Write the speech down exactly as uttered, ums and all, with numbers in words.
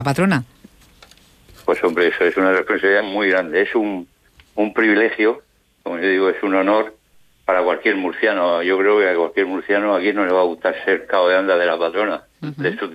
patrona. Pues hombre, eso es una responsabilidad muy grande. Es un, un privilegio, como yo digo, es un honor para cualquier murciano. Yo creo que a cualquier murciano aquí no le va a gustar ser cabo de anda de la patrona, uh-huh. de su